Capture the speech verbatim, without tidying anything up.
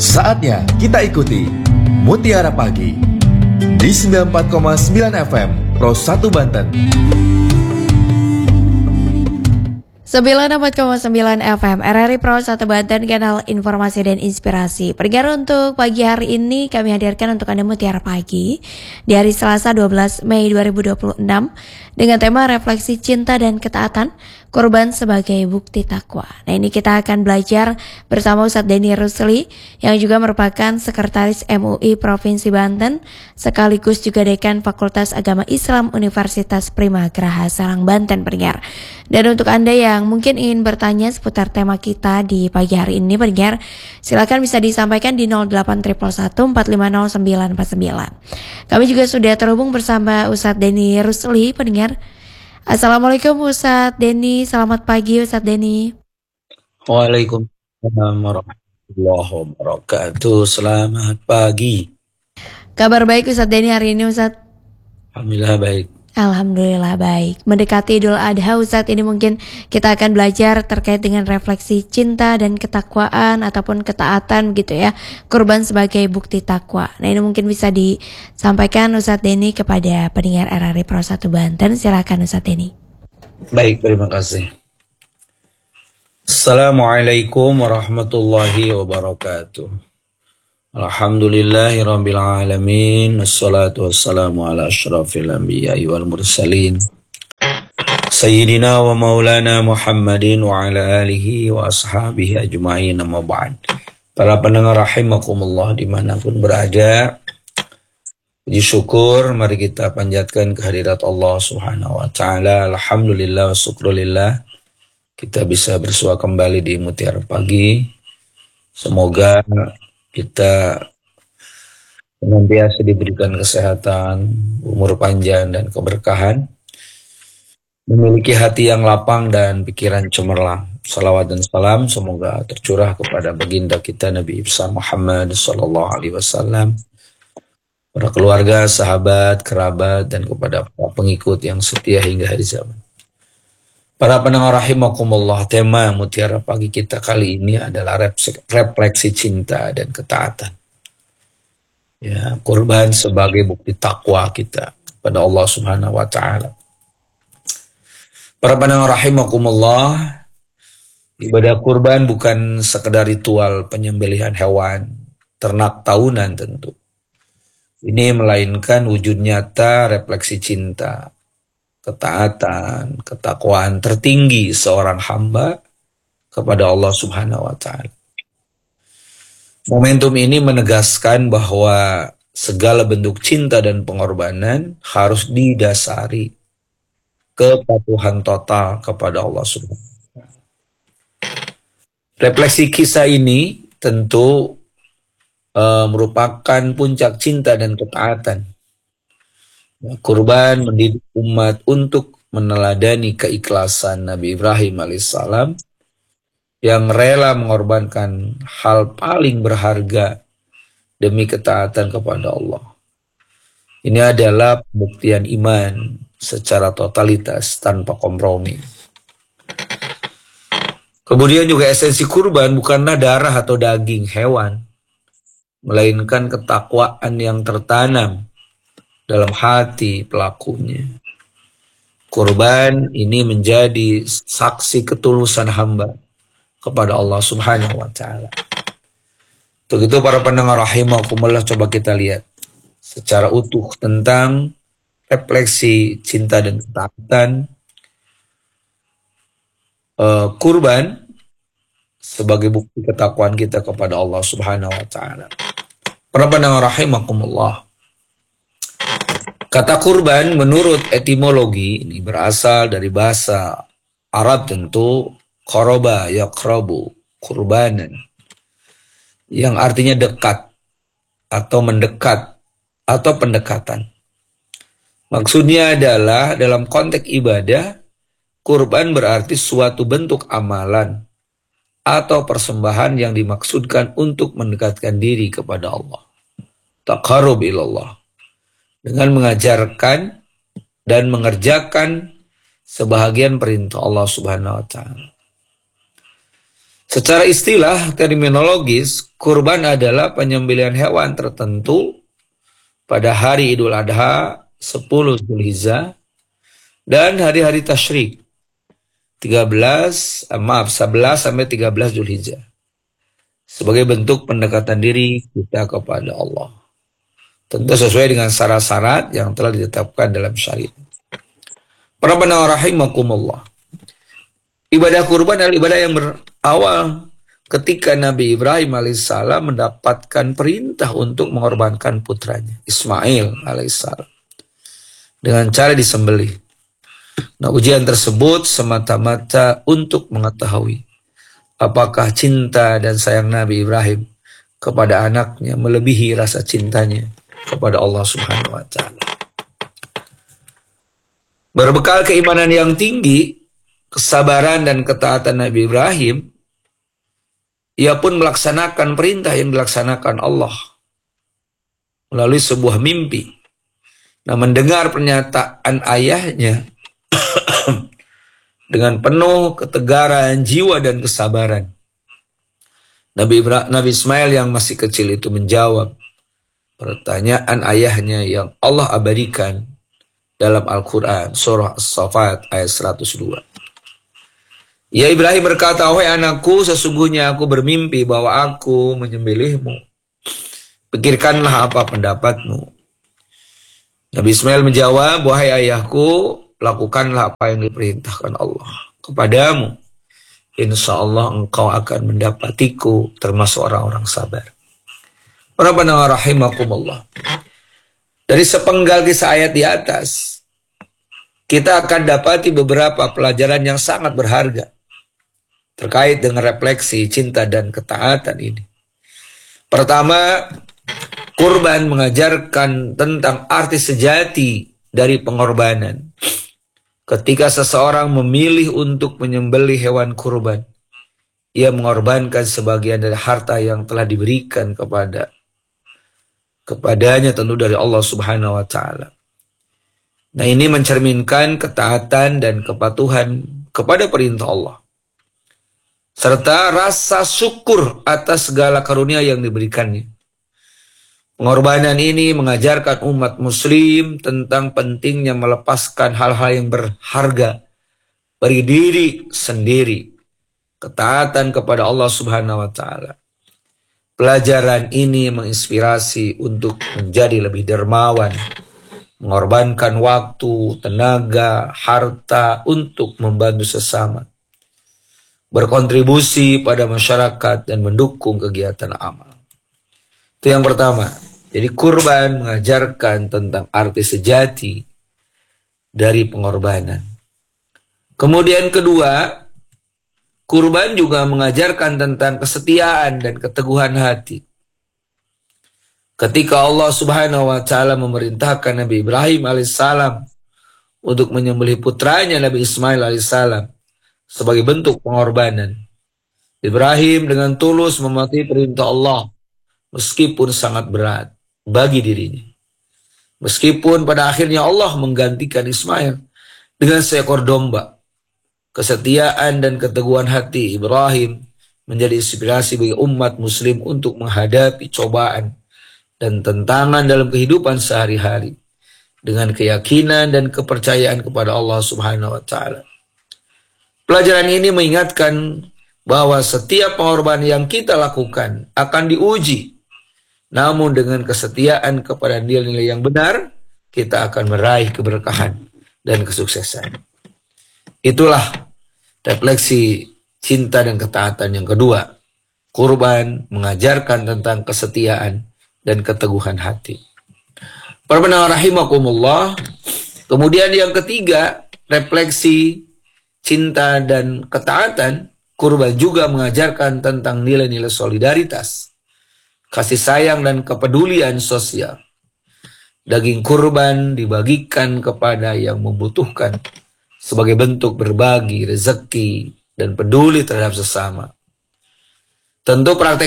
Saatnya kita ikuti Mutiara Pagi di sembilan puluh empat koma sembilan F M Pro satu Banten. sembilan puluh empat koma sembilan F M R R I Pro satu Banten, kanal informasi dan inspirasi. Pendengar, untuk pagi hari ini kami hadirkan untuk Anda Mutiara Pagi di hari Selasa dua belas Mei dua ribu dua puluh enam dengan tema refleksi cinta dan ketaatan, korban sebagai bukti takwa. Nah, ini kita akan belajar bersama Ustadz Denny Rusli yang juga merupakan Sekretaris M U I Provinsi Banten sekaligus juga Dekan Fakultas Agama Islam Universitas Primagraha Serang, Banten, pendengar. Dan untuk Anda yang mungkin ingin bertanya seputar tema kita di pagi hari ini, pendengar, silakan bisa disampaikan di nol delapan satu satu empat lima nol sembilan empat sembilan. Kami juga sudah terhubung bersama Ustadz Denny Rusli, pendengar. Assalamualaikum Ustadz Denny, selamat pagi Ustadz Denny. Waalaikumsalam warahmatullahi wabarakatuh. Selamat pagi. Kabar baik Ustadz Denny hari ini, Ustadz? Alhamdulillah baik. Alhamdulillah baik. Mendekati Idul Adha, Ustadz, ini mungkin kita akan belajar terkait dengan refleksi cinta dan ketakwaan ataupun ketaatan gitu ya, kurban sebagai bukti takwa. Nah, ini mungkin bisa disampaikan Ustadz Denny kepada pendengar R R I Pro satu Banten. Silakan Ustadz Denny. Baik, terima kasih. Assalamualaikum warahmatullahi wabarakatuh. Alhamdulillahirabbil alamin, wassalatu wassalamu ala asyrafil anbiya'i wal mursalin sayyidina wa maulana Muhammadin wa ala alihi wa ashabihi ajma'in, amma ba'd. Para pendengar rahimakumullah dimanapun berada, puji syukur mari kita panjatkan kehadirat Allah Subhanahu wa taala. Alhamdulillah wa syukrulillah kita bisa bersua kembali di Mutiara Pagi. Semoga kita senantiasa diberikan kesehatan, umur panjang dan keberkahan, memiliki hati yang lapang dan pikiran cemerlang. Salawat dan salam semoga tercurah kepada baginda kita Nabi besar Muhammad sallallahu alaihi wasallam, para keluarga, sahabat, kerabat, dan kepada para pengikut yang setia hingga hari zaman. Para pendengar rahimakumullah, tema Mutiara Pagi kita kali ini adalah refleksi cinta dan ketaatan. Ya, kurban sebagai bukti takwa kita pada Allah Subhanahu wa taala. Para pendengar rahimakumullah, ibadah kurban bukan sekedar ritual penyembelihan hewan ternak tahunan tentu. Ini melainkan wujud nyata refleksi cinta, ketaatan, ketakwaan tertinggi seorang hamba kepada Allah Subhanahu wa taala. Momentum ini menegaskan bahwa segala bentuk cinta dan pengorbanan harus didasari kepatuhan total kepada Allah Subhanahu wa taala. Refleksi kisah ini tentu uh, merupakan puncak cinta dan ketaatan. Kurban mendidik umat untuk meneladani keikhlasan Nabi Ibrahim alaihissalam yang rela mengorbankan hal paling berharga demi ketaatan kepada Allah. Ini adalah pembuktian iman secara totalitas tanpa kompromi. Kemudian juga esensi kurban bukanlah darah atau daging hewan, melainkan ketakwaan yang tertanam dalam hati pelakunya. Kurban ini menjadi saksi ketulusan hamba kepada Allah Subhanahu wa taala. Untuk itu para pendengar rahimakumullah, coba kita lihat secara utuh tentang refleksi cinta dan ketaatan uh, kurban sebagai bukti ketakwaan kita kepada Allah Subhanahu wa taala. Para pendengar rahimakumullah, kata kurban menurut etimologi ini berasal dari bahasa Arab tentu, qoroba yaqrabu, kurbanan, yang artinya dekat atau mendekat atau pendekatan. Maksudnya adalah dalam konteks ibadah, kurban berarti suatu bentuk amalan atau persembahan yang dimaksudkan untuk mendekatkan diri kepada Allah, taqarrub ilallah, dengan mengajarkan dan mengerjakan sebahagian perintah Allah Subhanahu wa taala. Secara istilah terminologis, kurban adalah penyembelihan hewan tertentu pada hari Idul Adha sepuluh Zulhijjah dan hari-hari tasyrik tiga belas maaf sebelas sampai tiga belas Zulhijjah sebagai bentuk pendekatan diri kita kepada Allah. Tentu sesuai dengan syarat-syarat yang telah ditetapkan dalam syariat. Para pendengar rahimakumullah. Ibadah kurban adalah ibadah yang berawal ketika Nabi Ibrahim alaihissalam mendapatkan perintah untuk mengorbankan putranya Ismail alaihissalam dengan cara disembelih. Nah, ujian tersebut semata-mata untuk mengetahui apakah cinta dan sayang Nabi Ibrahim kepada anaknya melebihi rasa cintanya kepada Allah Subhanahu wa taala. Berbekal keimanan yang tinggi, kesabaran dan ketaatan Nabi Ibrahim, ia pun melaksanakan perintah yang dilaksanakan Allah melalui sebuah mimpi. Nah, mendengar pernyataan ayahnya dengan penuh ketegaran jiwa dan kesabaran, Nabi Ibrahim, Nabi Ismail yang masih kecil itu menjawab pertanyaan ayahnya yang Allah abadikan dalam Al-Quran, surah As-Saffat ayat seratus dua. Ya, Ibrahim berkata, "Wahai anakku, sesungguhnya aku bermimpi bahwa aku menyembelihmu. Pikirkanlah apa pendapatmu." Nabi Ismail menjawab, "Wahai ayahku, lakukanlah apa yang diperintahkan Allah kepadamu. Insya Allah engkau akan mendapatiku termasuk orang-orang sabar." Para pendengar rahimakumullah. Dari sepenggal kisah ayat di atas, kita akan dapati beberapa pelajaran yang sangat berharga terkait dengan refleksi cinta dan ketaatan ini. Pertama, kurban mengajarkan tentang arti sejati dari pengorbanan. Ketika seseorang memilih untuk menyembelih hewan kurban, ia mengorbankan sebagian dari harta yang telah diberikan kepada kepadanya tentu dari Allah Subhanahu wa taala. Nah, ini mencerminkan ketaatan dan kepatuhan kepada perintah Allah, serta rasa syukur atas segala karunia yang diberikannya. Pengorbanan ini mengajarkan umat muslim tentang pentingnya melepaskan hal-hal yang berharga bagi diri sendiri, ketaatan kepada Allah Subhanahu wa taala. Pelajaran ini menginspirasi untuk menjadi lebih dermawan, mengorbankan waktu, tenaga, harta untuk membantu sesama, berkontribusi pada masyarakat dan mendukung kegiatan amal. Itu yang pertama. Jadi kurban mengajarkan tentang arti sejati dari pengorbanan. Kemudian kedua, kurban juga mengajarkan tentang kesetiaan dan keteguhan hati. Ketika Allah Subhanahu wa taala memerintahkan Nabi Ibrahim alaihissalam untuk menyembelih putranya Nabi Ismail alaihissalam sebagai bentuk pengorbanan, Ibrahim dengan tulus mematuhi perintah Allah meskipun sangat berat bagi dirinya. Meskipun pada akhirnya Allah menggantikan Ismail dengan seekor domba, kesetiaan dan keteguhan hati Ibrahim menjadi inspirasi bagi umat muslim untuk menghadapi cobaan dan tantangan dalam kehidupan sehari-hari dengan keyakinan dan kepercayaan kepada Allah Subhanahu wa taala. Pelajaran ini mengingatkan bahwa setiap pengorbanan yang kita lakukan akan diuji. Namun dengan kesetiaan kepada nilai-nilai yang benar, kita akan meraih keberkahan dan kesuksesan. Itulah refleksi cinta dan ketaatan yang kedua. Kurban mengajarkan tentang kesetiaan dan keteguhan hati. Para pendengar rahimakumullah. Kemudian yang ketiga, refleksi cinta dan ketaatan. Kurban juga mengajarkan tentang nilai-nilai solidaritas, kasih sayang dan kepedulian sosial. Daging kurban dibagikan kepada yang membutuhkan sebagai bentuk berbagi rezeki dan peduli terhadap sesama. Tentu praktek